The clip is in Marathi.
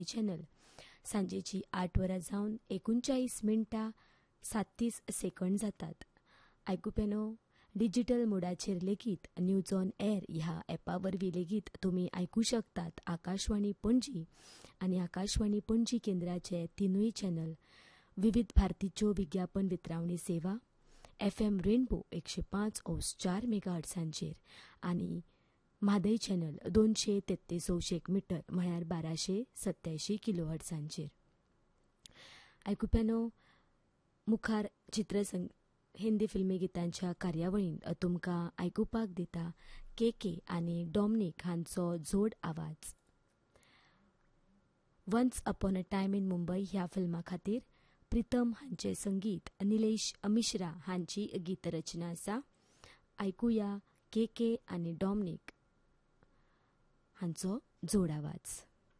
चॅनल सांजेची 8 वरां जावन 39 मिनटां 37 सेकंड जातात. आयकुप्यानो, डिजिटल मोडाचेर लेगीत न्यूज ऑन एअर ह्या ॲपा वरवीं लेगीत तुमी आयकूं शकतात आकाशवाणी पणजी आनी आकाशवाणी पणजी केंद्राचे तिनूय चॅनल, विविध भारतीच्यो विज्ञापन वितरावणी सेवा, FM रेनबो 105.4 मेगाहर्ट्झांचेर आनी म्हादय चॅनल 233 मीटर म्हळ्यार 1287 किलोहर्ट्झांचेर. आयकुप्यानो, मुखार हिंदी फिल्मी गितांच्या कार्यावळीन तुमकां आयकुपाक दिता के आनी डॉमनीक हांचो जोड आवाज. Once upon a time in Mumbai ह्या फिल्मा खातीर प्रितम हांचे संगीत निलेश मिश्रा हांची गीतरचना आसा. आयकुया के आनी डॉमनीक हांचो जोड आवाज.